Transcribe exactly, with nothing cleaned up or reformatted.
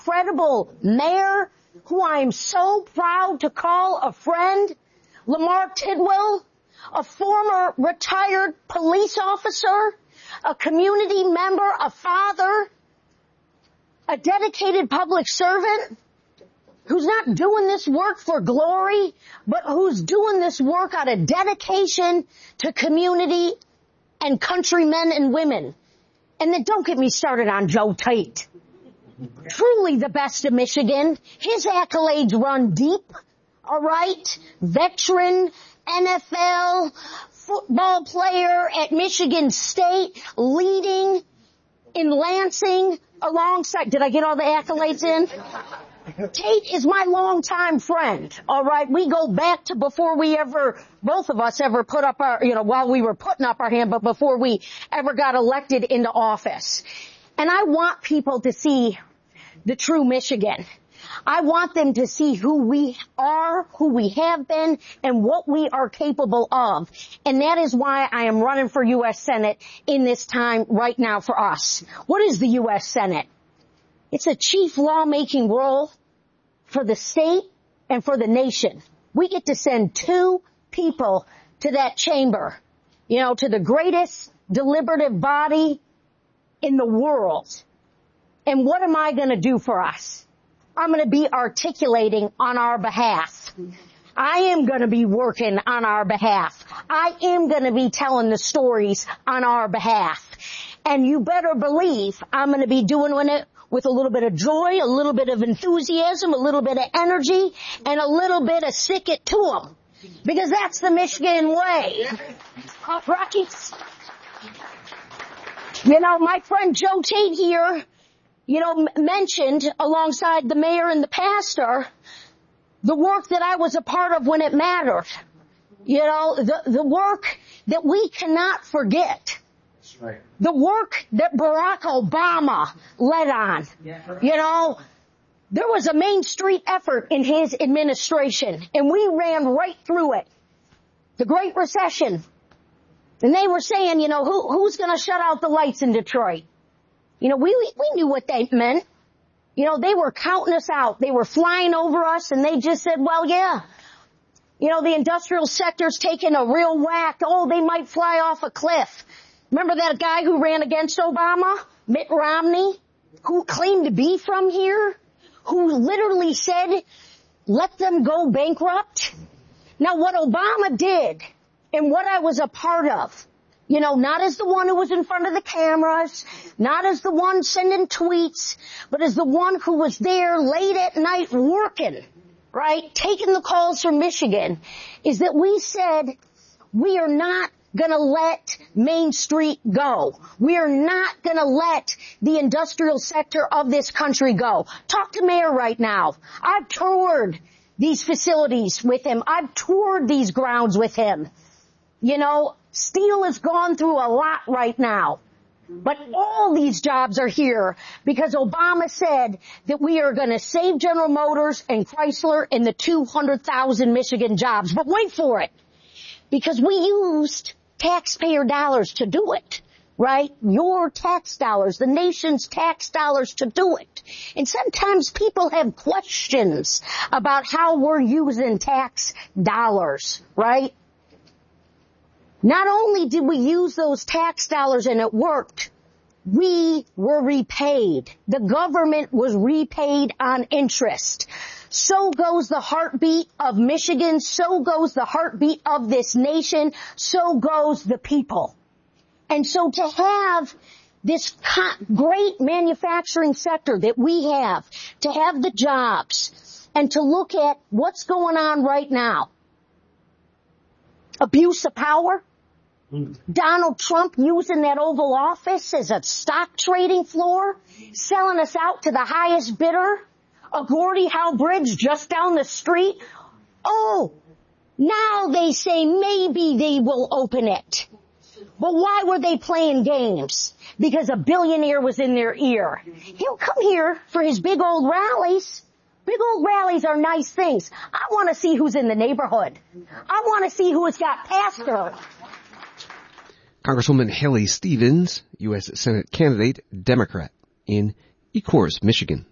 Incredible mayor who I am so proud to call a friend, Lamar Tidwell, a former retired police officer, a community member, a father, a dedicated public servant who's not doing this work for glory, but who's doing this work out of dedication to community and countrymen and women. And then don't get me started on Joe Tate. Truly the best of Michigan. His accolades run deep, all right? Veteran, N F L, football player at Michigan State, leading in Lansing alongside, did I get all the accolades in? Tate is my longtime friend, all right? We go back to before we ever, both of us ever put up our, you know, while we were putting up our hand, but before we ever got elected into office. And I want people to see the true Michigan. I want them to see who we are, who we have been, and what we are capable of. And that is why I am running for U S Senate in this time right now for us. What is the U S Senate? It's a chief lawmaking role for the state and for the nation. We get to send two people to that chamber, you know, to the greatest deliberative body in the world. And what am I going to do for us? I'm going to be articulating on our behalf. I am going to be working on our behalf. I am going to be telling the stories on our behalf. And you better believe I'm going to be doing it with a little bit of joy, a little bit of enthusiasm, a little bit of energy, and a little bit of stick it to them. Because that's the Michigan way. All right. You know, my friend Joe Tate here, you know, m- mentioned alongside the mayor and the pastor the work that I was a part of when it mattered. You know, the, the work that we cannot forget. That's right. The work that Barack Obama led on. Yeah. You know, there was a Main Street effort in his administration, and we ran right through it. The Great Recession. And they were saying, you know, who, who's going to shut out the lights in Detroit? You know, we, we knew what they meant. You know, they were counting us out. They were flying over us, and they just said, well, yeah. You know, the industrial sector's taking a real whack. Oh, they might fly off a cliff. Remember that guy who ran against Obama? Mitt Romney? Who claimed to be from here? Who literally said, let them go bankrupt? Now, what Obama did, and what I was a part of, you know, not as the one who was in front of the cameras, not as the one sending tweets, but as the one who was there late at night working, right, taking the calls from Michigan, is that we said we are not going to let Main Street go. We are not going to let the industrial sector of this country go. Talk to Mayor right now. I've toured these facilities with him. I've toured these grounds with him. You know, steel has gone through a lot right now. But all these jobs are here because Obama said that we are going to save General Motors and Chrysler and the two hundred thousand Michigan jobs. But wait for it. Because we used taxpayer dollars to do it, right? Your tax dollars, the nation's tax dollars to do it. And sometimes people have questions about how we're using tax dollars, right? Not only did we use those tax dollars and it worked, we were repaid. The government was repaid on interest. So goes the heartbeat of Michigan. So goes the heartbeat of this nation. So goes the people. And so to have this great manufacturing sector that we have, to have the jobs, and to look at what's going on right now. Abuse of power. Donald Trump using that Oval Office as a stock trading floor, selling us out to the highest bidder. A Gordie Howe Bridge just down the street. Oh, now they say maybe they will open it. But why were they playing games? Because a billionaire was in their ear. He'll come here for his big old rallies. Big old rallies are nice things. I want to see who's in the neighborhood. I want to see who has got past her. Congresswoman Haley Stevens, U S Senate candidate, Democrat in Ecorse, Michigan.